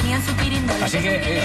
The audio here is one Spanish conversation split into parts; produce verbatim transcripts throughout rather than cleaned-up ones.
tenían su pirindolo. Así que... Eh...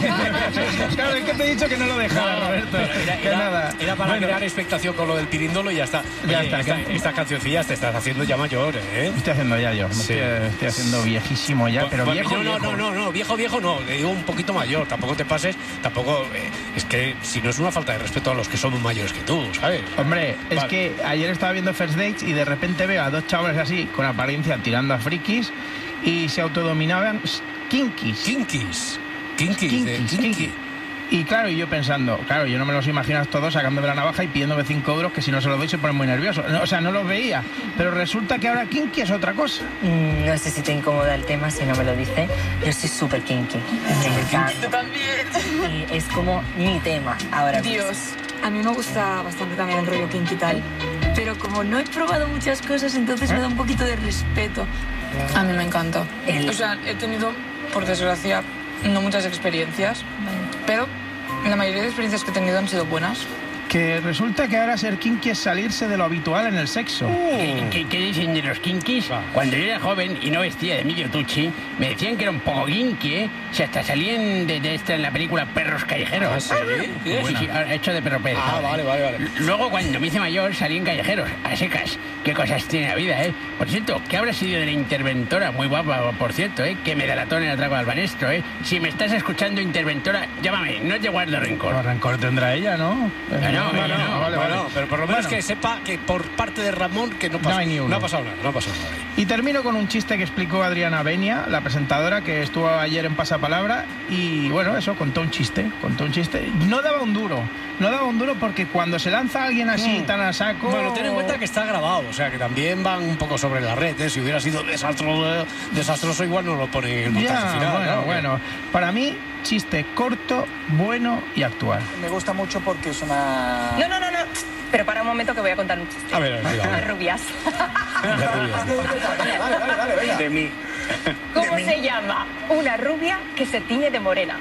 claro, es que te he dicho que no lo dejara, no, Roberto. Era, que era, nada. Era para bueno, crear expectación con lo del pirindolo y ya está. Ya Oye, está. Esta, Que... estas cancioncillas te estás haciendo ya mayor, ¿eh? Estoy haciendo ya yo. Sí. Estoy, estoy haciendo viejísimo ya, pero bueno, viejo, no, viejo. No, no, no, viejo, viejo no. Le digo un poquito mayor. Tampoco te pases, tampoco... Eh, es que si no es una falta de respeto a los que somos mayores que tú, ¿sabes? Hombre, vale. es que ayer estaba viendo First Dates y de repente veo a dos chavales así, con apariencia tirando a frikis, y se autodominaban kinkis. Kinkis. Kinkis. Kinkis, de kinky. kinky. Y claro, y yo pensando, claro, yo no me los imagino todos sacándome la navaja y pidiéndome cinco euros, que si no se los doy se ponen muy nerviosos. No, o sea, no los veía. Pero resulta que ahora kinky es otra cosa. Mm, no sé si te incomoda el tema, si no me lo dice. Yo soy súper kinky. Me encanta. Tú también. Y es como mi tema ahora mismo. Dios, a mí me gusta bastante también el rollo kinky tal. Pero como no he probado muchas cosas, entonces ¿Eh? me da un poquito de respeto. A mí me encanta. El... O sea, he tenido, por desgracia, no muchas experiencias, pero la mayoría de experiencias que he tenido han sido buenas. Que resulta que ahora ser kinky es salirse de lo habitual en el sexo. ¿Qué, qué, qué dicen de los kinkis? Cuando yo era joven y no vestía de Emilio Tucci, me decían que era un poco kinky, ¿eh? Si hasta salían de, de esta en la película Perros Callejeros. ¿Ah, sí? Sí, sí, sí, hecho de Perro Pérez. Ah, vale, vale, vale. Luego, cuando me hice mayor, salí en Callejeros, a secas. Qué cosas tiene la vida, ¿eh? Por cierto, ¿qué habrá sido de la interventora? Muy guapa, por cierto, ¿eh? Que me delató en el atraco al Banestro, ¿eh? Si me estás escuchando, interventora, llámame, no te guardo rencor. No, rencor tendrá ella, ¿no? No, no, no, ella no. Vale, bueno, vale. pero por lo menos Bueno. que sepa que por parte de Ramón que no, pasa, no, hay ni uno. no ha pasado nada, no ha pasado nada. Y termino con un chiste que explicó Adriana Benia, la presentadora que estuvo ayer en Pasapalabra, y bueno, eso, contó un chiste, contó un chiste. No daba un duro, no daba un duro porque cuando se lanza alguien así, Mm. tan a saco... Bueno, ten en cuenta que está grabado, o sea que también van un poco sobre la red, ¿eh? Si hubiera sido desastroso, desastroso igual no lo pone en el montaje Ya, final. bueno, ¿no? bueno, para mí, chiste corto, bueno y actual. Me gusta mucho porque es una... No, no, no, no. Pero para un momento que voy a contar un chiste. A ver, a ver, cuidado. De rubias. De rubias. Dale, dale, dale, venga. De mí. ¿Cómo se llama una rubia que se tiñe de morena?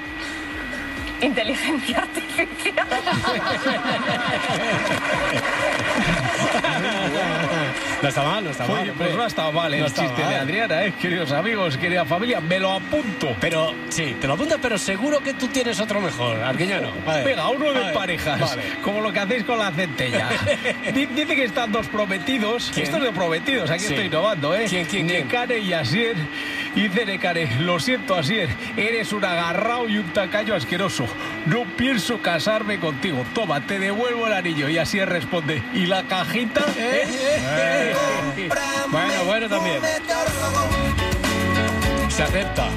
Inteligencia artificial. No está mal, no está mal. Oye, hombre. pues no ha estado mal el No está chiste mal. de Adriana, ¿eh? Queridos amigos, querida familia, me lo apunto. Pero, sí, te lo apuntas, pero seguro que tú tienes otro mejor, Arguiñano. Vale. Venga, uno de Vale. parejas, Vale. como lo que hacéis con la centella. Di- Dice que están dos prometidos. ¿Quién? Esto es de prometidos, aquí Sí. estoy innovando, ¿eh? ¿Quién, quién, quién? Necane y Asier. Y dice Necane, lo siento, Asier, eres un agarrao y un tacaño asqueroso. No pienso casarme contigo. Toma, te devuelvo el anillo. Y Asier responde, ¿y la cajita? ¿Eh? Eh. Bueno, bueno también. Se acepta.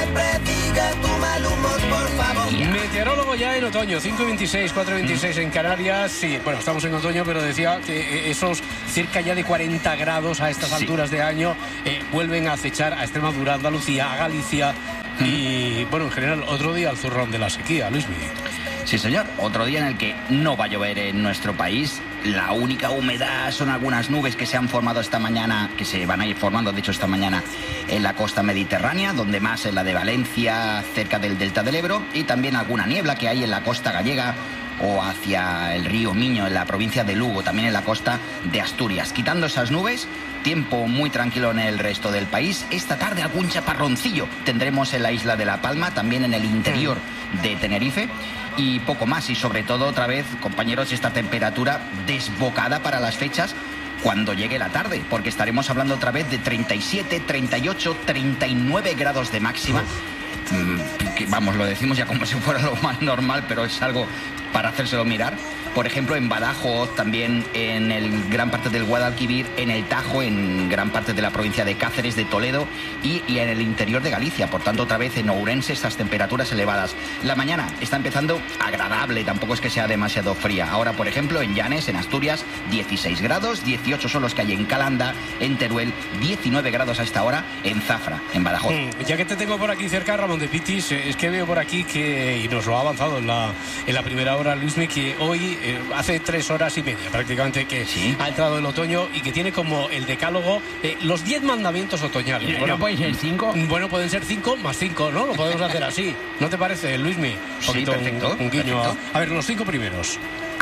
Meteorólogo ya en otoño, cinco y veintiséis, cuatro y veintiséis en Canarias. Sí, bueno, estamos en otoño, pero decía que esos cerca ya de cuarenta grados a estas Sí. alturas de año eh, vuelven a acechar a Extremadura, Andalucía, a Galicia y, bueno, en general, otro día al zurrón de la sequía, Luismi. Sí, señor. Otro día en el que no va a llover en nuestro país. La única humedad son algunas nubes que se han formado esta mañana, que se van a ir formando, de hecho, esta mañana en la costa mediterránea, donde más en la de Valencia, cerca del delta del Ebro, y también alguna niebla que hay en la costa gallega o hacia el río Miño, en la provincia de Lugo, también en la costa de Asturias. Quitando esas nubes, tiempo muy tranquilo en el resto del país. Esta tarde algún chaparroncillo tendremos en la isla de La Palma, también en el interior de Tenerife, y poco más. Y sobre todo, otra vez, compañeros, esta temperatura desbocada para las fechas cuando llegue la tarde, porque estaremos hablando otra vez de treinta y siete, treinta y ocho, treinta y nueve grados de máxima. Mm, que, vamos, lo decimos ya como si fuera lo más normal, pero es algo para hacérselo mirar. Por ejemplo, en Badajoz, también en el gran parte del Guadalquivir, en el Tajo, en gran parte de la provincia de Cáceres, de Toledo y, y en el interior de Galicia. Por tanto, otra vez en Ourense, estas temperaturas elevadas. La mañana está empezando agradable, tampoco es que sea demasiado fría. Ahora, por ejemplo, en Llanes, en Asturias, dieciséis grados, dieciocho son los que hay en Calanda, en Teruel, diecinueve grados a esta hora en Zafra, en Badajoz. Mm, ya que te tengo por aquí cerca, Ramón de Pitis, eh, es que veo por aquí que, y nos lo ha avanzado en la, en la primera hora, Luismi, que hoy, eh, hace tres horas y media prácticamente, que ¿Sí? ha entrado el otoño y que tiene como el decálogo eh, los diez mandamientos otoñales. ¿No, ¿No pueden ser cinco? Bueno, pueden ser cinco más cinco, ¿no? Lo podemos hacer así. ¿No te parece, Luismi? Un Sí, poquito, perfecto, Un, un guiño perfecto. a... a ver, los cinco primeros.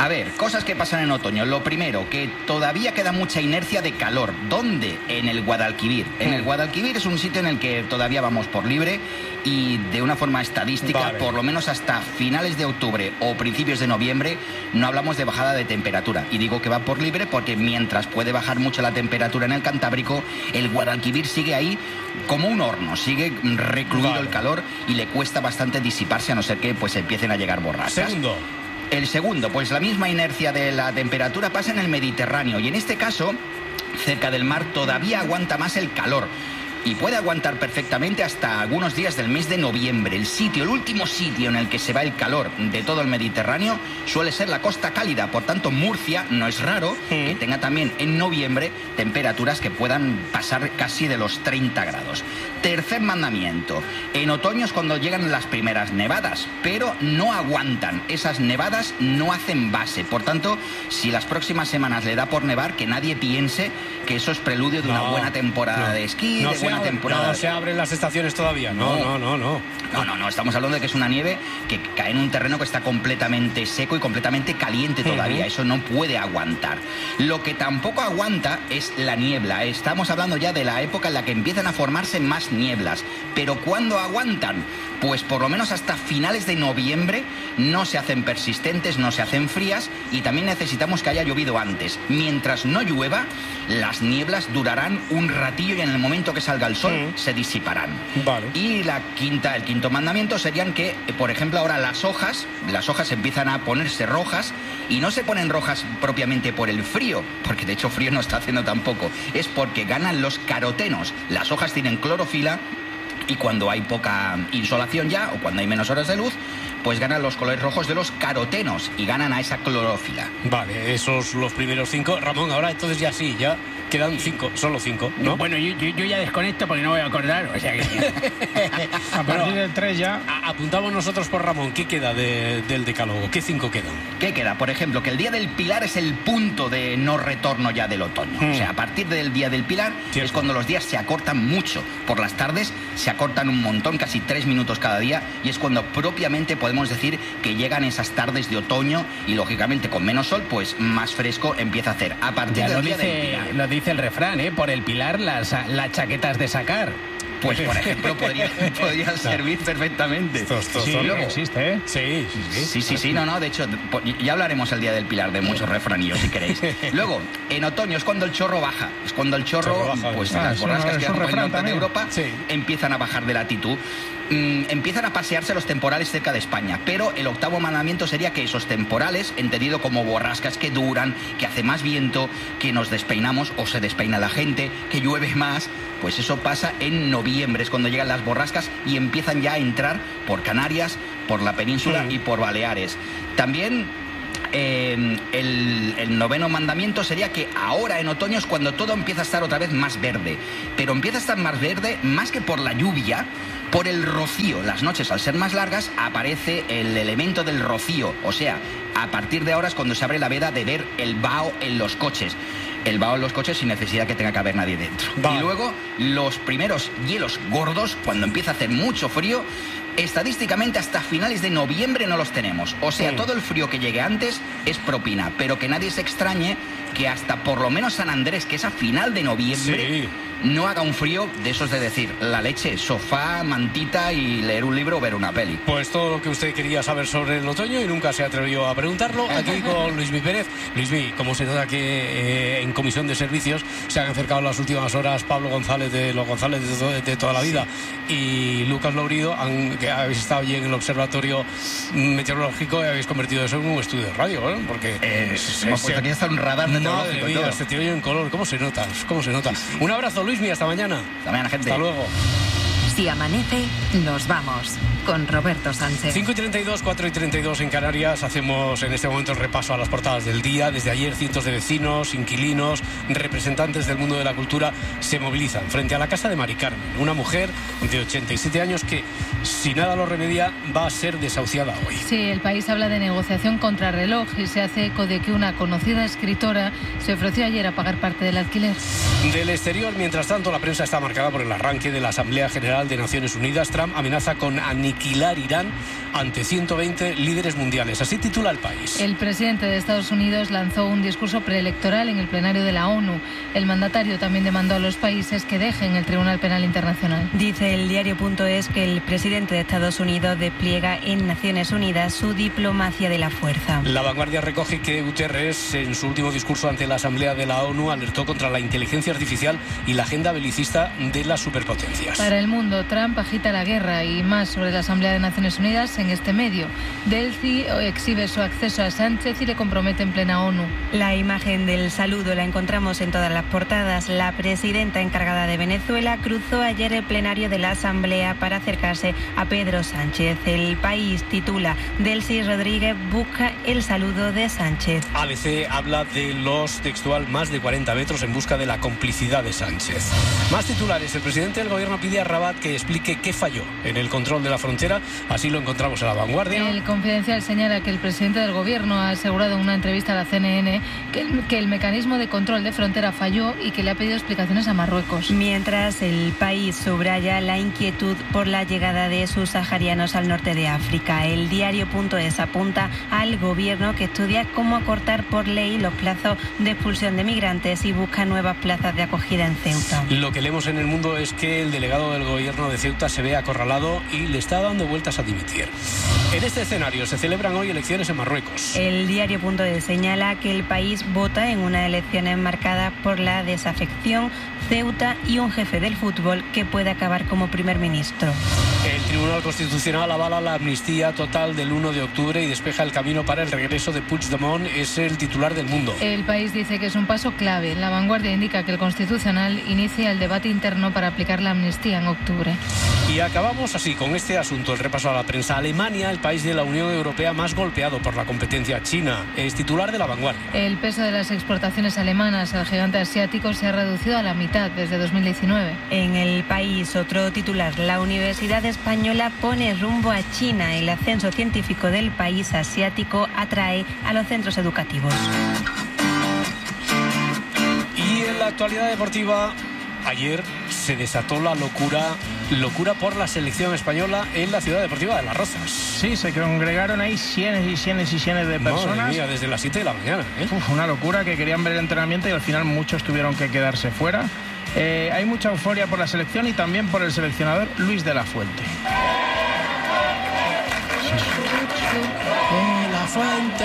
A ver, cosas que pasan en otoño. Lo primero, que todavía queda mucha inercia de calor. ¿Dónde? En el Guadalquivir. En el Guadalquivir es un sitio en el que todavía vamos por libre y de una forma estadística, vale, por lo menos hasta finales de octubre o principios de noviembre, no hablamos de bajada de temperatura. Y digo que va por libre porque mientras puede bajar mucho la temperatura en el Cantábrico, el Guadalquivir sigue ahí como un horno, sigue recluido, vale, el calor y le cuesta bastante disiparse a no ser que pues empiecen a llegar borrascas. Segundo. El segundo, pues la misma inercia de la temperatura pasa en el Mediterráneo y en este caso, cerca del mar, todavía aguanta más el calor. Y puede aguantar perfectamente hasta algunos días del mes de noviembre. El sitio, el último sitio en el que se va el calor de todo el Mediterráneo suele ser la costa cálida. Por tanto, Murcia no es raro mm. que tenga también en noviembre temperaturas que puedan pasar casi de los treinta grados. Tercer mandamiento. En otoño es cuando llegan las primeras nevadas, pero no aguantan. Esas nevadas no hacen base. Por tanto, si las próximas semanas le da por nevar, que nadie piense que eso es preludio de una no, buena temporada no. de esquí, no de buena abre, temporada. No se abren las estaciones todavía. No, no, no, no. No, no, no. Estamos hablando de que es una nieve que cae en un terreno que está completamente seco y completamente caliente todavía. Uh-huh. Eso no puede aguantar. Lo que tampoco aguanta es la niebla. Estamos hablando ya de la época en la que empiezan a formarse más nieblas. Pero ¿cuándo aguantan? Pues por lo menos hasta finales de noviembre no se hacen persistentes, no se hacen frías y también necesitamos que haya llovido antes. Mientras no llueva, las nieblas durarán un ratillo y en el momento que salga el sol mm. se disiparán. Vale. Y la quinta, el quinto mandamiento serían que, por ejemplo, ahora las hojas, las hojas empiezan a ponerse rojas y no se ponen rojas propiamente por el frío, porque de hecho frío no está haciendo tampoco, es porque ganan los carotenos. Las hojas tienen clorofila y cuando hay poca insolación ya o cuando hay menos horas de luz, pues ganan los colores rojos de los carotenos y ganan a esa clorófila. Vale, esos los primeros cinco. Ramón, ahora entonces ya sí, ya quedan cinco, solo cinco, ¿no? Bueno, yo, yo, yo ya desconecto porque no voy a acordar, o sea que... a partir del tres ya... A, apuntamos nosotros por Ramón, ¿qué queda de, del decálogo? ¿Qué cinco quedan? ¿Qué queda? Por ejemplo, que el Día del Pilar es el punto de no retorno ya del otoño. Mm. O sea, a partir del Día del Pilar Cierto. es cuando los días se acortan mucho. Por las tardes se acortan un montón, casi tres minutos cada día, y es cuando propiamente podemos decir que llegan esas tardes de otoño y, lógicamente, con menos sol, pues más fresco empieza a hacer. A partir ya del lo Día dice, del Pilar. Lo dice el refrán, ¿eh? Por el Pilar las, las chaquetas de sacar. Pues, por ejemplo, podría, podría servir perfectamente. Esto, esto, sí, lo que existe, ¿eh? Sí, sí, sí. Sí, sí, sí, no, no. De hecho, ya hablaremos el Día del Pilar de muchos refranillos, si queréis. Luego, en otoño es cuando el chorro baja. Es cuando el chorro, chorro baja, pues ah, las borrascas que hay por el norte también. de Europa sí. empiezan a bajar de latitud. Mm, empiezan a pasearse los temporales cerca de España, pero el octavo mandamiento sería que esos temporales, entendido como borrascas que duran, que hace más viento, que nos despeinamos o se despeina la gente, que llueve más, pues eso pasa en noviembre, es cuando llegan las borrascas y empiezan ya a entrar por Canarias, por la península mm. y por Baleares. También eh, el, el noveno mandamiento sería que ahora en otoño es cuando todo empieza a estar otra vez más verde, pero empieza a estar más verde más que por la lluvia, por el rocío. Las noches, al ser más largas, aparece el elemento del rocío. O sea, a partir de ahora es cuando se abre la veda de ver el vaho en los coches. El vaho en los coches sin necesidad que tenga que haber nadie dentro. Vale. Y luego, los primeros hielos gordos, cuando empieza a hacer mucho frío, estadísticamente hasta finales de noviembre no los tenemos. O sea, sí. todo el frío que llegue antes es propina, pero que nadie se extrañe que hasta por lo menos San Andrés, que es a final de noviembre... Sí. no haga un frío de esos de decir la leche, sofá, mantita y leer un libro o ver una peli. Pues todo lo que usted quería saber sobre el otoño y nunca se atrevió a preguntarlo, aquí con Luismi Pérez. Luismi, como se nota que eh, en comisión de servicios se han acercado en las últimas horas Pablo González de los González de, to de toda la vida sí. y Lucas Lourido, han, que habéis estado allí en el observatorio meteorológico y habéis convertido eso en un estudio de radio, ¿eh? Porque eh, se, hemos puesto aquí hasta un radar meteorológico. Madre mía, este tío en color, ¿cómo se nota? ¿Cómo se nota? Sí, sí. Un abrazo, Luismi, hasta mañana. Hasta mañana, gente. Hasta luego. Si amanece, nos vamos con Roberto Sánchez. cinco y treinta y dos, cuatro y treinta y dos en Canarias. Hacemos en este momento el repaso a las portadas del día. Desde ayer cientos de vecinos, inquilinos, representantes del mundo de la cultura se movilizan frente a la casa de Mari Carmen, una mujer de ochenta y siete años que, si nada lo remedia, va a ser desahuciada hoy. Sí, el País habla de negociación contra reloj y se hace eco de que una conocida escritora se ofreció ayer a pagar parte del alquiler. Del exterior, mientras tanto, la prensa está marcada por el arranque de la Asamblea General General de Naciones Unidas. Trump amenaza con aniquilar Irán ante ciento veinte líderes mundiales. Así titula El País. El presidente de Estados Unidos lanzó un discurso preelectoral en el plenario de la ONU. El mandatario también demandó a los países que dejen el Tribunal Penal Internacional. Dice el diario.es que el presidente de Estados Unidos despliega en Naciones Unidas su diplomacia de la fuerza. La Vanguardia recoge que Guterres, en su último discurso ante la Asamblea de la ONU, alertó contra la inteligencia artificial y la agenda belicista de las superpotencias. Para El Mundo, Trump agita la guerra y más sobre la Asamblea de Naciones Unidas en este medio. Delcy exhibe su acceso a Sánchez y le compromete en plena ONU. La imagen del saludo la encontramos en todas las portadas. La presidenta encargada de Venezuela cruzó ayer el plenario de la Asamblea para acercarse a Pedro Sánchez. El País titula: Delcy Rodríguez busca el saludo de Sánchez. A B C habla de los, textual, más de cuarenta metros en busca de la complicidad de Sánchez. Más titulares. El presidente del gobierno pide a Rabat que explique qué falló en el control de la frontera. Así lo encontramos en La Vanguardia. El Confidencial señala que el presidente del gobierno ha asegurado en una entrevista a la C N N que el, que el mecanismo de control de frontera falló y que le ha pedido explicaciones a Marruecos. Mientras, El País subraya la inquietud por la llegada de subsaharianos al norte de África. El diario.es apunta al gobierno que estudia cómo acortar por ley los plazos de expulsión de migrantes y busca nuevas plazas de acogida en Ceuta. Lo que leemos en El Mundo es que el delegado del gobierno de Ceuta se ve acorralado y le está dando vueltas a dimitir. En este escenario se celebran hoy elecciones en Marruecos. El diario.es señala que el país vota en unas elecciones marcadas por la desafección, Ceuta y un jefe del fútbol que puede acabar como primer ministro. El Tribunal Constitucional avala la amnistía total del uno de octubre y despeja el camino para el regreso de Puigdemont. Es el titular del Mundo. El País dice que es un paso clave. La Vanguardia indica que el Constitucional inicia el debate interno para aplicar la amnistía en octubre. Y acabamos así con este asunto, el repaso a la prensa. Alemania, el país de la Unión Europea más golpeado por la competencia china, es titular de La Vanguardia. El peso de las exportaciones alemanas al gigante asiático se ha reducido a la mitad desde dos mil diecinueve. En El País, otro titular: la Universidad Española pone rumbo a China. El ascenso científico del país asiático atrae a los centros educativos. Y en la actualidad deportiva, ayer se desató la locura, locura por la selección española en la Ciudad Deportiva de Las Rozas. Sí, se congregaron ahí cientos y cientos y cientos de personas. Madre mía, desde las siete de la mañana. ¿eh? Uf, una locura, que querían ver el entrenamiento y al final muchos tuvieron que quedarse fuera. Eh, hay mucha euforia por la selección y también por el seleccionador Luis de la Fuente. De la Fuente.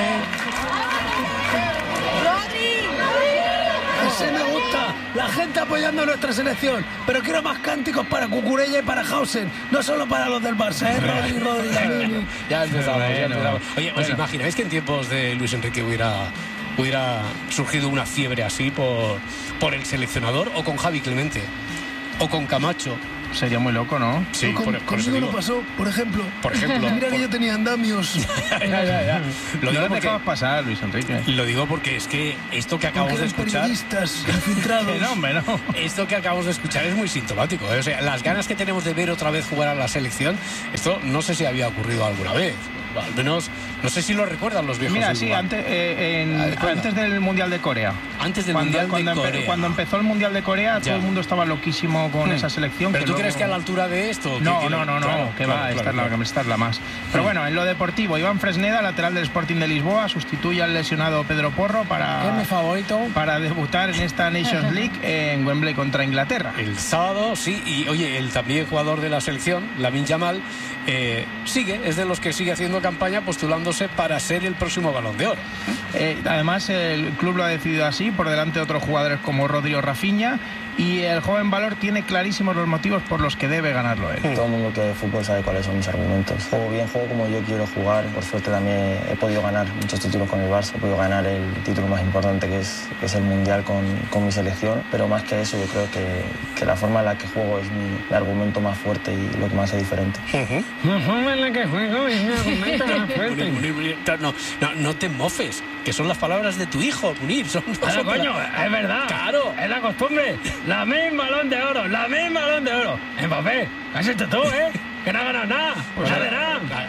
¡Rodri! Ese me gusta, la gente apoyando a nuestra selección, pero quiero más cánticos para Cucurella y para Hausen, no solo para los del Barça, ¿eh? Rodri, Rodri, Rodri. Ya empezamos, ya Bueno, empezamos. Oye, ¿os bueno. imagináis que en tiempos de Luis Enrique hubiera, hubiera surgido una fiebre así por, por el seleccionador, o con Javi Clemente, o con Camacho? Sería muy loco, ¿no? Sí, Con, por, por eso conmigo digo. no pasó, por ejemplo. Por ejemplo. Mira que yo tenía andamios. ya, ya, ya. Lo digo No te porque, acabas pasar, Luis Enrique. lo digo porque es que esto que acabamos Porque de eran escuchar... periodistas infiltrados. Que no, hombre, no. Esto que acabamos de escuchar es muy sintomático, ¿eh? O sea, las ganas que tenemos de ver otra vez jugar a la selección, esto no sé si había ocurrido alguna vez. Al menos, no sé si lo recuerdan los viejos. Mira, del sí, lugar. antes, eh, en- Ah, fue antes del Mundial de Corea. Antes del Cuando, Mundial cuando de empe- Corea. cuando empezó el Mundial de Corea, Ya. todo el mundo estaba loquísimo con Hmm. esa selección. ¿Pero que tú crees luego- que a la altura de esto? No, que- no, no, no, claro, que claro, va, claro, esta, claro. Es la, esta es la más. Pero bueno, en lo deportivo, Iván Fresneda, lateral del Sporting de Lisboa, sustituye al lesionado Pedro Porro para, Es mi favorito. para debutar en esta Nations League en Wembley contra Inglaterra. El sábado, sí, y oye, el también jugador de la selección, Lamine Yamal, eh, sigue, es de los que sigue haciendo campaña postulándose para ser el próximo Balón de Oro. Eh, además, el club lo ha decidido así, por delante de otros jugadores como Rodri o Rafinha, y el joven valor tiene clarísimos los motivos por los que debe ganarlo él. Todo el mundo que de fútbol sabe cuáles son mis argumentos. Juego bien, juego como yo quiero jugar. Por suerte también he podido ganar muchos títulos con el Barça. He podido ganar el título más importante, que es, que es el Mundial con, con mi selección. Pero más que eso, yo creo que, que la forma en la que juego es mi, mi argumento más fuerte y lo que me hace diferente. La forma en la que juego es mi argumento más fuerte. Munir, Munir, Munir, no, no, no te mofes, que son las palabras de tu hijo, Munir. Son, Claro, son coño, pala- es verdad. Claro. Es la costumbre. La misma Balón de Oro, la misma Balón de Oro. Mbappé, ¿qué has hecho tú, eh? Que no ha ganado nada. Pues Nada ahora- de nada.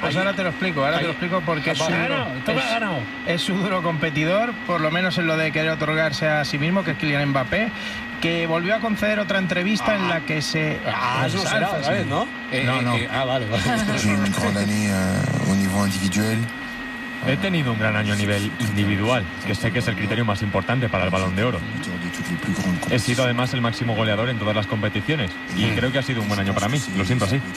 Pues ahora te lo explico, ahora te lo explico porque es su, duro, es, es su duro competidor, por lo menos en lo de querer otorgarse a sí mismo, que es Kylian Mbappé, que volvió a conceder otra entrevista ah. en la que se... Ah, eso será otra vez, ¿no? Eh, no, no. Eh, ah, vale, vale. J'ai une grande année euh, au niveau individuel. He tenido un gran año a nivel individual, que sé que es el criterio más importante para el Balón de Oro. He sido además el máximo goleador en todas las competiciones y creo que ha sido un buen año para mí, lo siento así.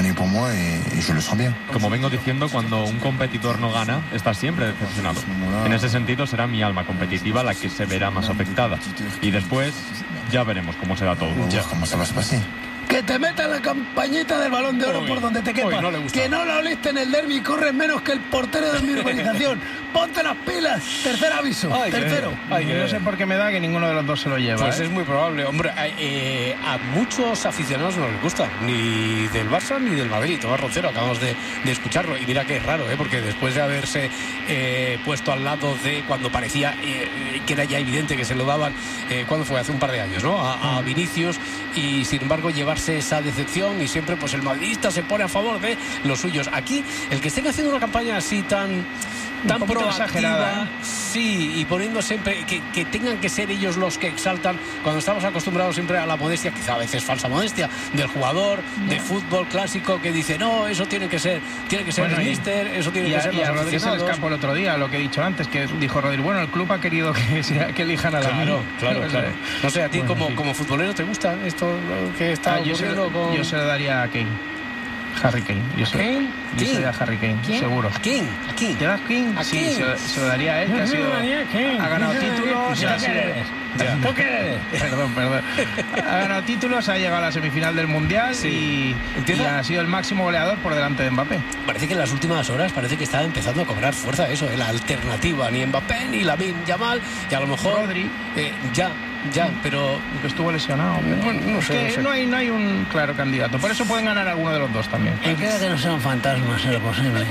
Como vengo diciendo, cuando un competidor no gana, está siempre decepcionado. En ese sentido será mi alma competitiva la que se verá más afectada. Y después ya veremos cómo se da todo. Ya. ¿Cómo se va a pasar? Que te metan la campañita del Balón de Oro uy, por donde te quepa. No que no la oliste en el derbi y corres menos que el portero de mi urbanización. Ponte las pilas. Tercer aviso. Ay, tercero. Ay, no sé por qué me da que ninguno de los dos se lo lleva. Pues ¿eh? es muy probable. Hombre, eh, a muchos aficionados no les gusta. Ni del Barça ni del Madrid. Tomás Roncero, acabamos de, de escucharlo. Y mira que es raro, ¿eh? Porque después de haberse eh, puesto al lado de cuando parecía eh, que era ya evidente que se lo daban, eh, ¿cuándo fue? Hace un par de años, ¿no? A, a Vinicius. Y sin embargo llevarse esa decepción y siempre pues el madridista se pone a favor de los suyos. Aquí el que estén haciendo una campaña así tan tan proactiva, sí, y poniendo siempre que, que tengan que ser ellos los que exaltan, cuando estamos acostumbrados siempre a la modestia, quizá a veces falsa modestia, del jugador no. de fútbol clásico que dice no, eso tiene que ser, tiene que ser bueno, el míster, eso tiene y que a, ser y los a Rodríguez se le escapó el otro día, lo que he dicho antes, que dijo Rodríguez, bueno, el club ha querido que, sea, que elijan a la Claro, claro, claro, claro. No sé, a ti bueno, como, sí. como futbolero, ¿te gusta esto que está ah, ocurriendo? Yo se, con... yo se lo daría a Kane. Harry Kane. Yo se, ¿Kane? Yo se lo daría a Harry Kane, ¿Quién? seguro. ¿A quién? ¿A quién? ¿Te das Kane? ¿A sí, quién? Se, se lo daría a él, que ha, sido, ha ganado títulos. ¿Tú qué eres? ¿Tú qué eres? Perdón, perdón. Ha ganado títulos, ha llegado a la semifinal del Mundial sí. y, y ha sido el máximo goleador por delante de Mbappé. Parece que en las últimas horas parece que está empezando a cobrar fuerza eso, ¿eh? La alternativa, ni Mbappé ni Lamine Yamal, y a lo mejor... Rodri. Eh, ya. Ya, pero que estuvo lesionado. Bueno, no sé, que no sé. No hay, no hay un claro candidato. Por eso pueden ganar alguno de los dos también. Me queda que no sean fantasmas, es lo posible.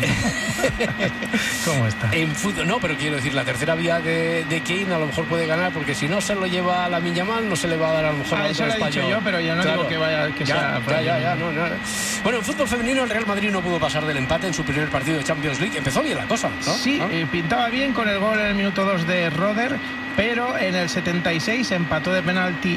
¿Cómo está? En fútbol, no, pero quiero decir, la tercera vía de, de Kane a lo mejor puede ganar, porque si no se lo lleva a Lamine Yamal, no se le va a dar a lo mejor ah, a otro eso lo he dicho yo, pero yo no claro. digo que vaya que ya, sea. Ya, ya, ya, no, no. Bueno, en fútbol femenino el Real Madrid no pudo pasar del empate en su primer partido de Champions League. Empezó bien la cosa, ¿no? Sí, ¿no? Eh, pintaba bien con el gol en el minuto dos de Roder, pero en el setenta y seis empató de penalti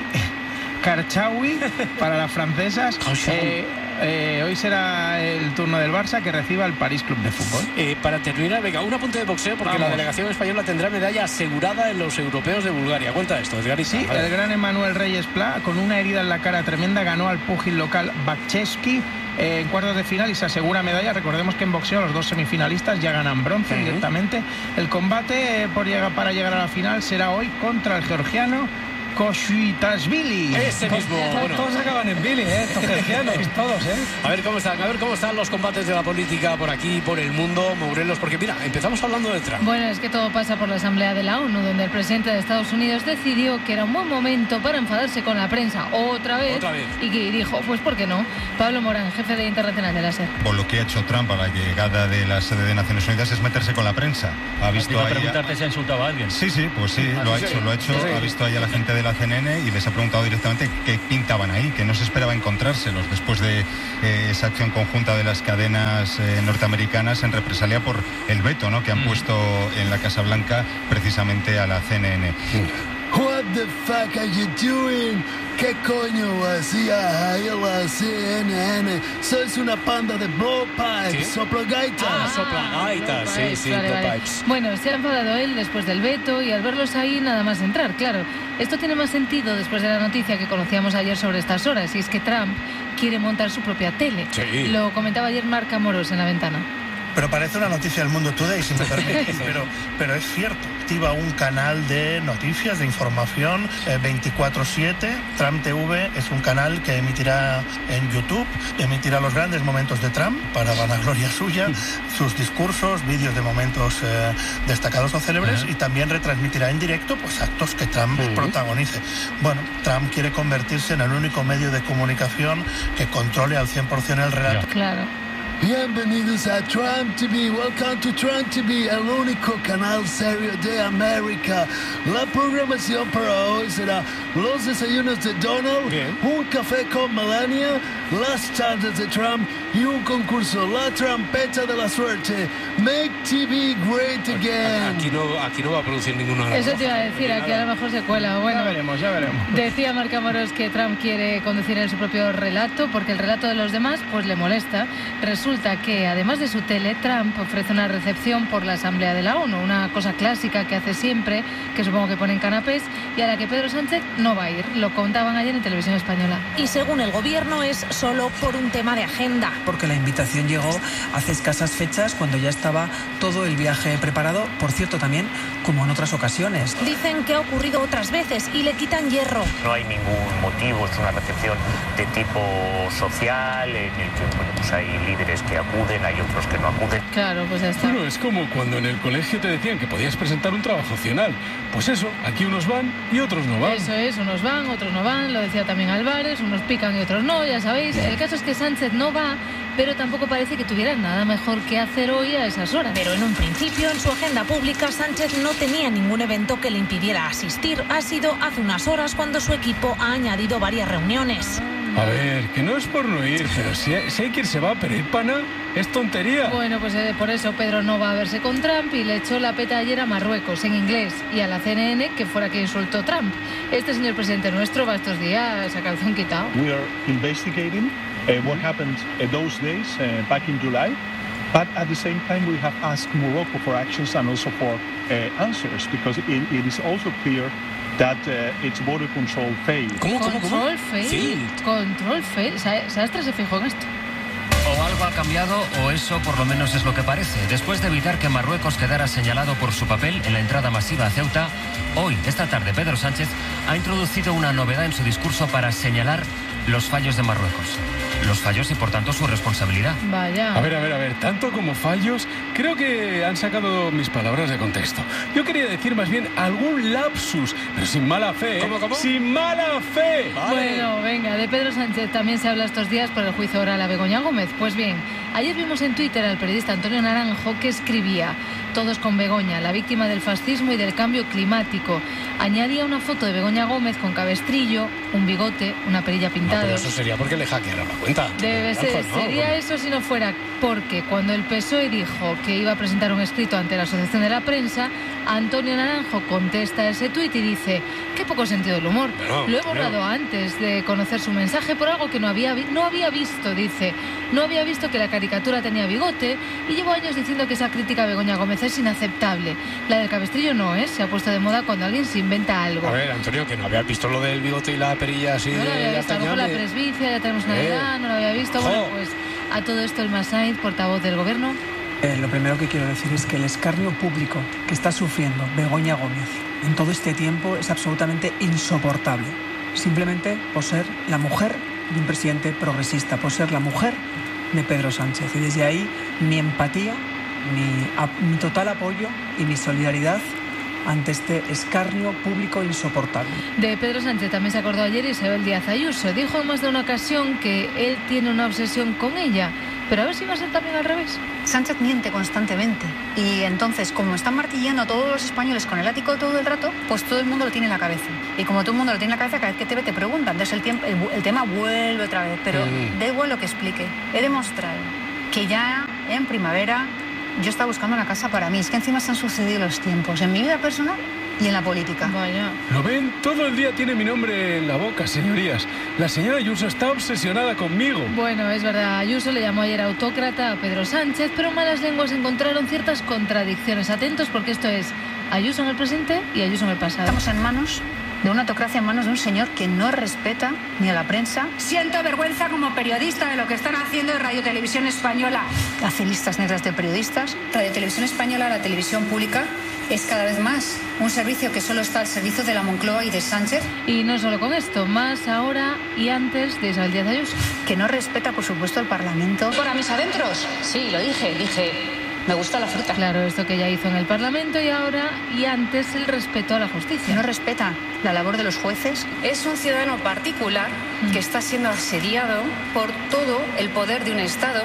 Karchaoui para las francesas. Eh, eh, hoy será el turno del Barça, que reciba al París Club de Fútbol. Eh, para terminar, venga, un apunte de boxeo, porque Vamos. la delegación española tendrá medalla asegurada en los europeos de Bulgaria. Cuenta esto, Edgarita. Sí, el gran Emmanuel Reyes Pla, con una herida en la cara tremenda, ganó al púgil local Bakchevsky eh, en cuartos de final y se asegura medalla. Recordemos que en boxeo los dos semifinalistas ya ganan bronce uh-huh. directamente. El combate eh, por llegar, para llegar a la final será hoy contra el georgiano Koshitashvili. Ese mismo. Bueno. Todos acaban en Billy, ¿eh? Estos georgianos, todos, ¿eh? A ver cómo están, a ver cómo están los combates de la política por aquí, por el mundo, Morelos, porque mira, empezamos hablando de Trump. Bueno, es que todo pasa por la Asamblea de la ONU, donde el presidente de Estados Unidos decidió que era un buen momento para enfadarse con la prensa otra vez. Otra vez. Y que dijo, pues ¿por qué no? Pablo Morán, jefe de Internacional de la SER. Por lo que ha hecho Trump a la llegada de la sede de Naciones Unidas es meterse con la prensa. Ha visto a preguntarte a... si ha insultado a alguien. Sí, sí, pues sí, lo ha hecho, lo ha hecho. Ha visto ahí a la gente de la C N N y les ha preguntado directamente qué pintaban ahí, que no se esperaba encontrárselos después de eh, esa acción conjunta de las cadenas eh, norteamericanas en represalia por el veto, ¿no?, que han mm. puesto en la Casa Blanca precisamente a la C N N. Mm. What the fuck are you doing? ¿Qué coño hacía ahí la C N N? Sois una panda de blowpipes, soplagaitas. Ah, soplagaitas, sí, sí, vale, vale. Bueno, se ha enfadado él después del veto y al verlos ahí nada más entrar, claro. Esto tiene más sentido después de la noticia que conocíamos ayer sobre estas horas, y es que Trump quiere montar su propia tele. Sí. Lo comentaba ayer Marc Amorós en La Ventana. Pero parece una noticia del Mundo Today, si me permite, pero, pero es cierto. Activa un canal de noticias, de información eh, veinticuatro siete. Trump T V es un canal que emitirá en YouTube, emitirá los grandes momentos de Trump para vanagloria suya, sus discursos, vídeos de momentos eh, destacados o célebres, uh-huh. y también retransmitirá en directo pues actos que Trump uh-huh. protagonice. Bueno, Trump quiere convertirse en el único medio de comunicación que controle al cien por ciento el relato. Claro. Bienvenidos a Trump T V, welcome to Trump T V, el único canal serio de América. La programación para hoy será los desayunos de Donald, Bien. un café con Melania, las chances de Trump y un concurso, la trompeta de la suerte. Make T V great again. Aquí no, aquí no va a producir ninguna. Eso te iba a decir, aquí a lo mejor se cuela. Bueno, ya veremos, ya veremos. Decía Marc Amorós que Trump quiere conducir en su propio relato porque el relato de los demás pues le molesta. Resulta que además de su tele, Trump ofrece una recepción por la Asamblea de la ONU, una cosa clásica que hace siempre, que supongo que ponen canapés, y a la que Pedro Sánchez no va a ir. Lo contaban ayer en Televisión Española. Y según el gobierno es solo por un tema de agenda. Porque la invitación llegó hace escasas fechas cuando ya estaba todo el viaje preparado, por cierto también como en otras ocasiones. Dicen que ha ocurrido otras veces y le quitan hierro. No hay ningún motivo, es una recepción de tipo social en el que bueno, pues hay líderes que acuden, hay otros que no acuden. Claro, pues ya está. Bueno, es como cuando en el colegio te decían que podías presentar un trabajo opcional. Pues eso, aquí unos van y otros no van. Eso es, unos van, otros no van, lo decía también Álvarez, unos pican y otros no, ya sabéis. El caso es que Sánchez no va, pero tampoco parece que tuviera nada mejor que hacer hoy a esas horas. Pero en un principio, en su agenda pública, Sánchez no tenía ningún evento que le impidiera asistir. Ha sido hace unas horas cuando su equipo ha añadido varias reuniones. A ver, que no es por no ir, pero si hay, si hay que ir se va, pero ir pana es tontería. Bueno, pues eh, por eso Pedro no va a verse con Trump y le echó la peta ayer a Marruecos en inglés y a la C N N, que fuera quien insultó Trump. Este señor presidente nuestro va estos días a calzón quitado. We are investigating uh, what happened uh, those days uh, back in July, but at the same time we have asked Morocco for actions and also for uh, answers, because it, it is also clear that uh, its border control failed. ¿Cómo, cómo, cómo? Control fail. Sí. Control fail. Sa- Sastre se fijó en esto. O algo ha cambiado, o eso por lo menos es lo que parece. Después de evitar que Marruecos quedara señalado por su papel en la entrada masiva a Ceuta, hoy, esta tarde, Pedro Sánchez ha introducido una novedad en su discurso para señalar los fallos de Marruecos. Los fallos y, por tanto, su responsabilidad. Vaya. A ver, a ver, a ver, tanto como fallos, creo que han sacado mis palabras de contexto. Yo quería decir más bien algún lapsus, pero sin mala fe, ¿eh? ¿Cómo, cómo? ¡Sin mala fe! Vale. Bueno, venga, de Pedro Sánchez también se habla estos días por el juicio oral a Begoña Gómez. Pues bien, ayer vimos en Twitter al periodista Antonio Naranjo que escribía: todos con Begoña, la víctima del fascismo y del cambio climático. Añadía una foto de Begoña Gómez con cabestrillo, un bigote, una perilla No, pintada. pero eso sería porque le hackearon la cuenta. Debe ser, Naranjo, ¿no? sería eso si no fuera porque cuando el P S O E dijo que iba a presentar un escrito ante la Asociación de la Prensa, Antonio Naranjo contesta ese tuit y dice: qué poco sentido del humor. Bueno, Lo he borrado bueno. antes de conocer su mensaje por algo que no había, vi- no había visto, dice. No había visto que la caricatura tenía bigote y llevo años diciendo que esa crítica a Begoña Gómez es inaceptable. La del cabestrillo no es, se ha puesto de moda cuando alguien se inventa algo. A ver, Antonio, que no habías visto lo del bigote y la perilla así No lo había de visto, a lo mejor la Artañán de- presbicia, ya tenemos una Eh. edad, no lo había visto. Jo. Bueno, pues a todo esto el Massaid, portavoz del gobierno. Eh, lo primero que quiero decir es que el escarnio público que está sufriendo Begoña Gómez en todo este tiempo es absolutamente insoportable. Simplemente por ser la mujer de un presidente progresista, por ser la mujer de Pedro Sánchez. Y desde ahí mi empatía, mi, a- mi total apoyo y mi solidaridad ante este escarnio público insoportable. De Pedro Sánchez también se acordó ayer Isabel Díaz Ayuso. Dijo en más de una ocasión que él tiene una obsesión con ella. Pero a ver si va a ser también al revés. Sánchez miente constantemente y entonces, como están martillando a todos los españoles con el ático todo el rato, pues todo el mundo lo tiene en la cabeza. Y como todo el mundo lo tiene en la cabeza, cada vez que te ve te preguntan. Entonces el, tiempo, el, el tema vuelve otra vez. Pero Mm. da igual lo que explique. He demostrado que ya en primavera yo estaba buscando una casa para mí. Es que encima se han sucedido los tiempos en mi vida personal y en la política. Vaya. ¿Lo ven? Todo el día tiene mi nombre en la boca, señorías. La señora Ayuso está obsesionada conmigo. Bueno, es verdad, Ayuso le llamó ayer autócrata a Pedro Sánchez, pero malas lenguas encontraron ciertas contradicciones. Atentos porque esto es Ayuso en el presente y Ayuso en el pasado. Estamos en manos de una autocracia, en manos de un señor que no respeta ni a la prensa. Siento vergüenza como periodista de lo que están haciendo en Radio Televisión Española. Hace listas negras de periodistas. Radio Televisión Española, la televisión pública, es cada vez más un servicio que solo está al servicio de la Moncloa y de Sánchez. Y no solo con esto, más ahora y antes de Isabel Díaz Ayuso. Que no respeta, por supuesto, el Parlamento. ¿Por a mis adentros? Sí, lo dije, dije, me gusta la fruta. Claro, esto que ya hizo en el Parlamento y ahora y antes el respeto a la justicia. No respeta la labor de los jueces. Es un ciudadano particular que está siendo asediado por todo el poder de un Estado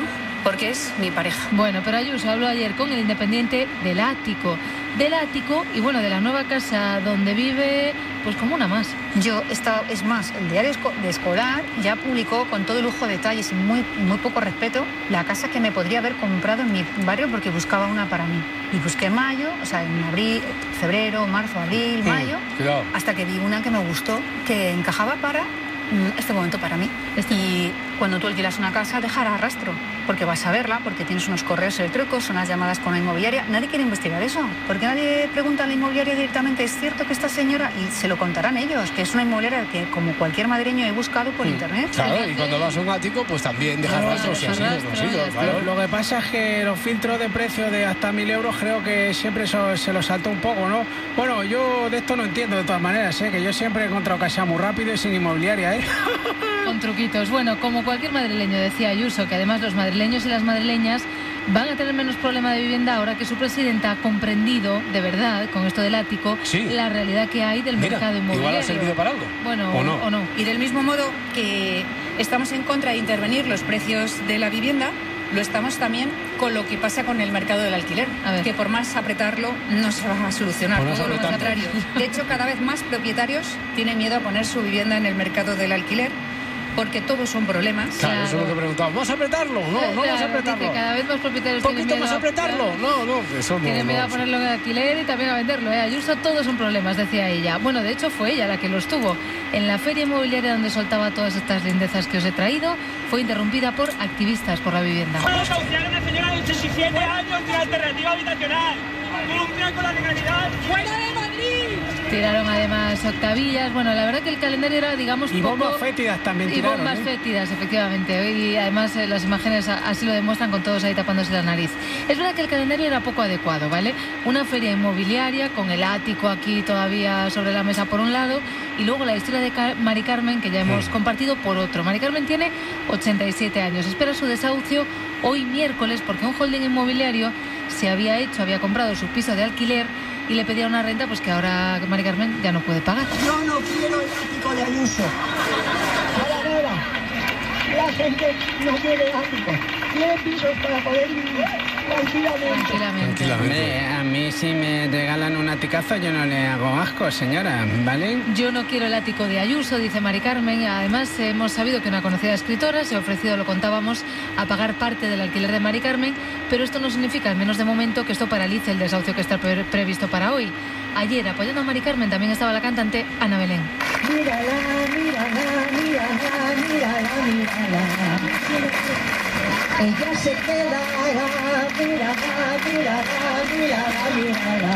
porque es mi pareja. Bueno, pero Ayuso habló ayer con el Independiente del ático. Del ático y bueno, de la nueva casa donde vive, pues como una más. Yo estaba, es más, el diario de Escolar ya publicó con todo lujo de detalles y muy, muy poco respeto la casa que me podría haber comprado en mi barrio porque buscaba una para mí. Y busqué en mayo, o sea, en abril, febrero, marzo, abril, mayo, Cuidado. hasta que vi una que me gustó, que encajaba para este momento para mí. Este. Y cuando tú alquilas una casa, dejará rastro, porque vas a verla, porque tienes unos correos electrónicos, unas llamadas con la inmobiliaria. Nadie quiere investigar eso, porque nadie pregunta a la inmobiliaria directamente, ¿es cierto que esta señora? Y se lo contarán ellos, que es una inmobiliaria que, como cualquier madrileño, he buscado por Mm. internet. Claro, y cuando vas a un ático, pues también dejas rastros y así, no sigo, claro. Lo, lo que pasa es que los filtros de precio de hasta mil euros creo que siempre eso se los saltó un poco, ¿no? Bueno, yo de esto no entiendo de todas maneras, ¿eh? Que yo siempre he encontrado casa muy rápido y sin inmobiliaria, ¿eh? Con truquitos. Bueno, como cualquier madrileño, decía Ayuso, que además los madrileños y las madrileñas van a tener menos problema de vivienda ahora que su presidenta ha comprendido, de verdad, con esto del ático, sí. la realidad que hay del Mira, mercado inmobiliario. igual ha servido para algo. Bueno, ¿o no? o no. Y del mismo modo que estamos en contra de intervenir los precios de la vivienda, lo estamos también con lo que pasa con el mercado del alquiler, que por más apretarlo no se va a solucionar, Por más todo lo apretarlo. contrario. De hecho, cada vez más propietarios tienen miedo a poner su vivienda en el mercado del alquiler, porque todos son problemas. Claro, eso es lo que preguntaba. ¿Vamos a apretarlo? No, no vamos a Claro, apretarlo. dice, cada vez más propietarios ¿Un tienen poquito miedo más a- apretarlo? No, no, eso no. Tienen miedo no, a ponerlo en alquiler y también a venderlo, ¿eh? Ayuso, todos son problemas, decía ella. Bueno, de hecho fue ella la que los tuvo. En la feria inmobiliaria donde soltaba todas estas lindezas que os he traído, fue interrumpida por activistas por la vivienda. Vamos a denunciar a una señora de ochenta y siete años de alternativa habitacional. Cumpla con la legalidad. ¡Fuera de Madrid! Tiraron además octavillas. Bueno, la verdad que el calendario era, digamos, Y poco... bombas fétidas también Y tiraron, bombas ¿eh? fétidas, efectivamente. Y además eh, las imágenes a- así lo demuestran, con todos ahí tapándose la nariz. Es verdad que el calendario era poco adecuado, ¿vale? Una feria inmobiliaria con el ático aquí todavía sobre la mesa por un lado y luego la historia de Car- Mari Carmen, que ya hemos compartido, por otro. Mari Carmen tiene ochenta y siete años. Espera su desahucio hoy miércoles porque un holding inmobiliario se había hecho, había comprado su piso de alquiler y le pedía una renta pues que ahora Mari Carmen ya no puede pagar. Yo no quiero el ático de Ayuso. Nada, nada. La gente no quiere ático. Quiere pisos para poder vivir tranquilamente. Hombre, a mí si me regalan un aticazo yo no le hago asco, señora, ¿vale? Yo no quiero el ático de Ayuso, dice Mari Carmen. Además, hemos sabido que una conocida escritora se ha ofrecido, lo contábamos, a pagar parte del alquiler de Mari Carmen, pero esto no significa, al menos de momento, que esto paralice el desahucio que está pre- previsto para hoy. Ayer, apoyando a Mari Carmen, también estaba la cantante Ana Belén. Mírala, mírala, mírala, mírala, mírala. Ella se queda, mírala, mírala, mírala, mírala.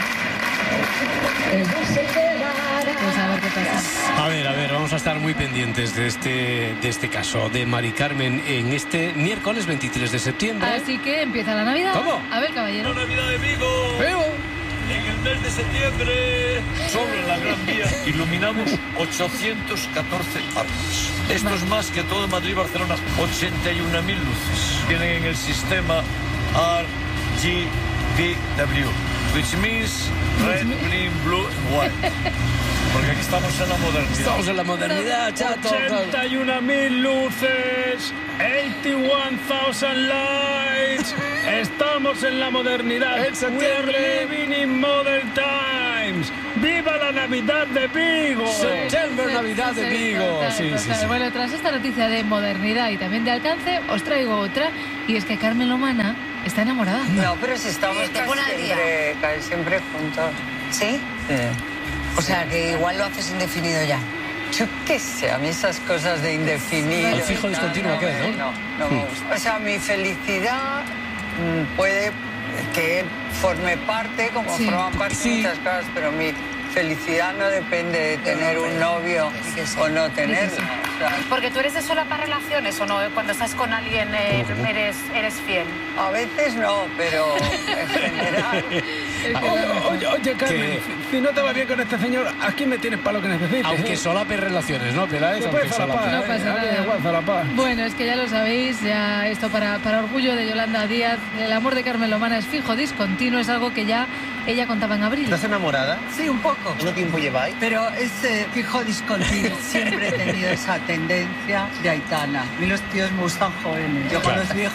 Ella se queda. Pues a ver qué pasa. A ver, a ver, vamos a estar muy pendientes de este, de este caso de Mari Carmen en este miércoles veintitrés de septiembre. Así que empieza la Navidad. ¿Cómo? A ver, caballero. La Navidad de Vigo. Vigo. En el mes de septiembre, solo en la Gran Vía, iluminamos ochocientos catorce árboles. Esto es más que todo Madrid y Barcelona. ochenta y una mil luces. Tienen en el sistema R G B W, which means red, green, blue, white. Porque aquí estamos en la modernidad. Estamos en la modernidad, chato. ochenta y una mil luces, ochenta y one thousand lights. Estamos en la modernidad. We are living in modern times. ¡Viva la Navidad de Vigo! Septiembre, Navidad de Vigo. Total, Sí, sí, total. sí. Bueno, tras esta noticia de modernidad y también de alcance, os traigo otra, y es que Carmen Lomana está enamorada. No, pero si estamos te casi pone al día. siempre, casi siempre juntos. ¿Sí? O sea, que igual lo haces indefinido ya. Yo qué sé, a mí esas cosas de indefinido... El fijo y tal, discontinuo, ¿qué? me- ¿no? No, no me gusta. O sea, mi felicidad mm, puede que él forme parte, como Sí. forman parte Sí. muchas cosas, pero mi felicidad no depende de tener un novio o no tenerlo. O sea, Porque tú eres de solapar relaciones o no, cuando estás con alguien eh, eres, eres fiel. a veces no, pero en general... Oye, oye, Carmen, ¿Qué? si no te va bien con este señor, aquí me tienes para lo que necesites. Aunque ¿eh? solape relaciones, ¿no, Peláez? Se Aunque puede solapar, solape. No ¿eh? pasa A mí nada. igual solapar. Bueno, es que ya lo sabéis, ya esto para, para orgullo de Yolanda Díaz, el amor de Carmen Lomana es fijo, discontinuo, es algo que ya ella contaba en abril. ¿Estás enamorada? Sí, un poco. ¿Cuánto tiempo lleváis? Pero ese fijo discontinuo, siempre he tenido esa tendencia de Aitana. A mí los tíos me gustan jóvenes. Yo con Claro. los viejos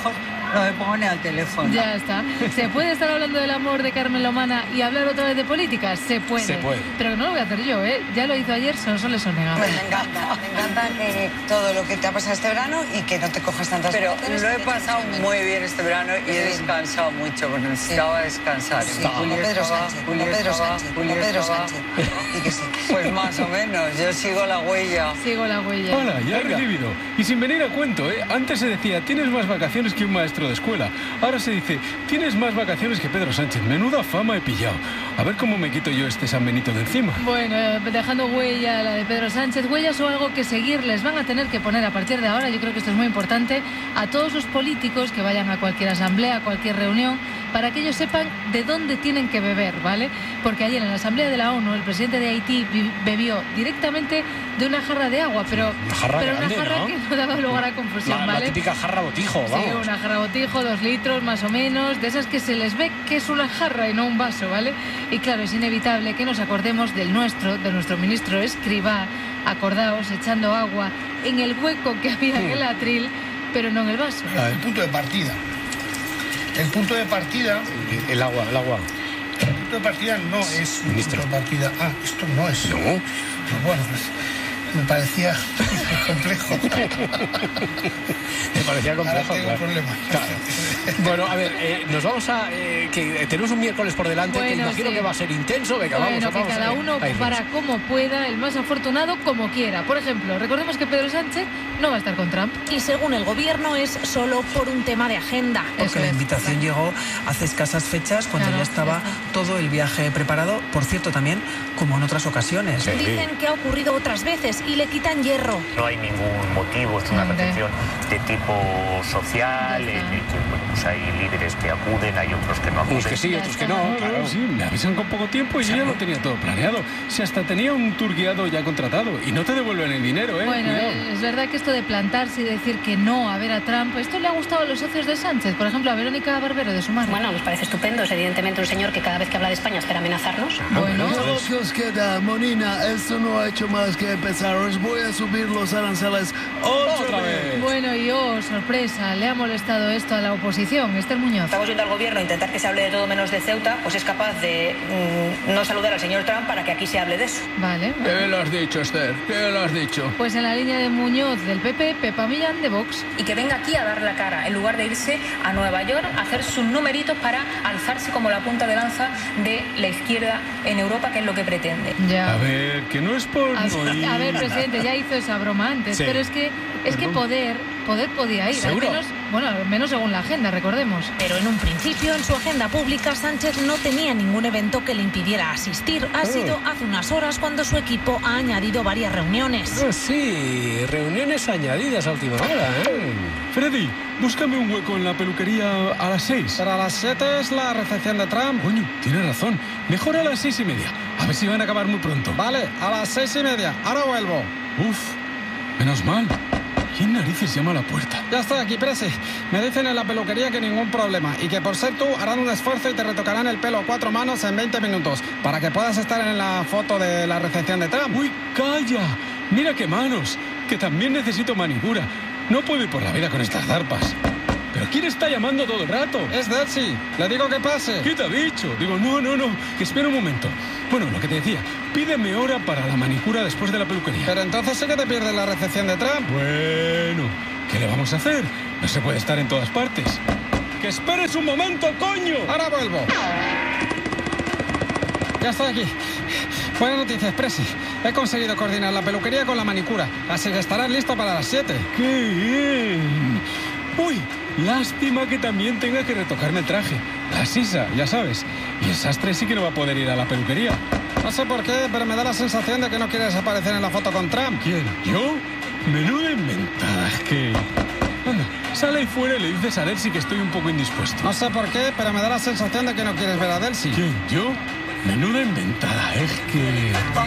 No me pone al teléfono. Ya está. ¿Se puede estar hablando del amor de Carmen Lomana y hablar otra vez de política? Se puede. Se puede. Pero no lo voy a hacer yo, ¿eh? Ya lo hizo ayer, Sonsoles Onega. Pues me encanta, me encanta que todo lo que te ha pasado este verano y que no te cojas tantas Pero vacaciones. Lo he pasado muy bien este verano y he descansado mucho porque necesitaba descansar. Sí. Como Pedro Sánchez, como Pedro Sánchez, como Pedro Sánchez. Y que sí. Pues más o menos, yo sigo la huella. Sigo la huella. Hola, ya he recibido. Y sin venir a cuento, ¿eh? Antes se decía, tienes más vacaciones que un maestro de escuela. Ahora se dice, tienes más vacaciones que Pedro Sánchez. Menuda fama he pillado. A ver cómo me quito yo este San Benito de encima. Bueno, dejando huella la de Pedro Sánchez, huellas o algo que seguir les van a tener que poner a partir de ahora, yo creo que esto es muy importante, a todos los políticos que vayan a cualquier asamblea, a cualquier reunión, para que ellos sepan de dónde tienen que beber, ¿vale? Porque ayer en la Asamblea de la ONU el presidente de Haití bebió directamente de una jarra de agua, pero una jarra, pero grande, una jarra ¿no? que no daba lugar a confusión, la, ¿vale? La típica jarra botijo, vamos. Sí, una jarra botijo, dos litros más o menos, de esas que se les ve que es una jarra y no un vaso, ¿vale? Y claro, es inevitable que nos acordemos del nuestro, de nuestro ministro Escrivá, acordaos, echando agua en el hueco que había en el atril, pero no en el vaso. El punto de partida. El punto de partida... El agua, el agua. El punto de partida no es un punto de partida. Ah, esto no es. No. Pues bueno, pues me parecía complejo. Me parecía complejo, Ahora tengo claro. problemas. Claro. Bueno, a ver, eh, nos vamos a... Eh, que tenemos un miércoles por delante, Bueno, que imagino sí. que va a ser intenso. Venga, Bueno, vamos, que vamos cada a, uno a irnos. para como pueda, el más afortunado como quiera. Por ejemplo, recordemos que Pedro Sánchez no va a estar con Trump. Y según el gobierno es solo por un tema de agenda. Porque la invitación llegó hace escasas fechas cuando Claro, ya estaba todo el viaje preparado, por cierto también como en otras ocasiones. Dicen que ha ocurrido otras veces y le quitan hierro. No hay ningún motivo, es una Hombre. recepción de tipo social en el que bueno, pues hay líderes que acuden, hay otros que no acuden. Unos que sí, otros que no. Claro, sí, me avisan con poco tiempo y yo ya lo tenía todo planeado. Si hasta tenía un tour guiado ya contratado y no te devuelven el dinero, ¿eh? Bueno, Cuidado. es verdad que esto de plantarse y decir que no a ver a Trump, esto le ha gustado a los socios de Sánchez, por ejemplo a Verónica Barbero de Sumar. Bueno, nos parece estupendo, es evidentemente un señor que cada vez que habla de España espera amenazarnos. Bueno, ¿Qué os queda, Monina? Esto no ha hecho más que empezar. Os voy a subir los aranceles otra vez. Bueno, y oh, sorpresa, le ha molestado esto a la oposición, Esther Muñoz. Estamos viendo al gobierno intentar que se hable de todo menos de Ceuta, pues es capaz de mm, no saludar al señor Trump para que aquí se hable de eso. Vale. ¿Qué lo has dicho, Esther? ¿Qué lo has dicho? Pues en la línea de Muñoz del P P, Pepa Millán de Vox. Y que venga aquí a dar la cara, en lugar de irse a Nueva York a hacer sus numeritos para alzarse como la punta de lanza de la izquierda en Europa, que es lo que pretende. Ya. A ver, que no es por... A, a ver, presidente, ya hizo esa broma antes, Sí. pero es que es que poder, poder podía ir, al ¿Seguro? menos, bueno, al menos según la agenda, recordemos. Pero en un principio, en su agenda pública, Sánchez no tenía ningún evento que le impidiera asistir. Ha Oh. sido hace unas horas cuando su equipo ha añadido varias reuniones. Ah, sí, reuniones añadidas a última hora, ¿eh? Freddy, búscame un hueco en la peluquería a las seis. Para las siete es la recepción de Trump. Coño, tienes razón. Mejor a las seis y media. A ver si van a acabar muy pronto. Vale, a las seis y media. Ahora vuelvo. Uf, menos mal. ¿Quién narices llama a la puerta? Ya estoy aquí, Presi. Me dicen en la peluquería que ningún problema y que por ser tú harán un esfuerzo y te retocarán el pelo a cuatro manos en veinte minutos para que puedas estar en la foto de la recepción de Trump. ¡Uy, calla! Mira qué manos, que también necesito manicura. No puedo ir por la vida con estas zarpas. ¿Pero quién está llamando todo el rato? Es Delcy. Le digo que pase. ¿Qué te ha dicho? Digo, no, no, no, que espera un momento. Bueno, lo que te decía, pídeme hora para la manicura después de la peluquería. Pero entonces sí que te pierdes la recepción de Trump. Bueno, ¿qué le vamos a hacer? No se puede estar en todas partes. ¡Que esperes un momento, coño! Ahora vuelvo. Ya estoy aquí. Buenas noticias, Presi. He conseguido coordinar la peluquería con la manicura, así que estarás listo para las siete. ¡Qué bien! Uy, lástima que también tenga que retocarme el traje. La sisa, ya sabes. Y el sastre sí que no va a poder ir a la peluquería. No sé por qué, pero me da la sensación de que no quieres aparecer en la foto con Trump. ¿Quién? ¿Yo? Menuda inventada, es que... Anda, sale ahí fuera y le dices a Delcy que estoy un poco indispuesto. No sé por qué, pero me da la sensación de que no quieres ver a Delcy. ¿Quién? ¿Yo? Menuda inventada, es que...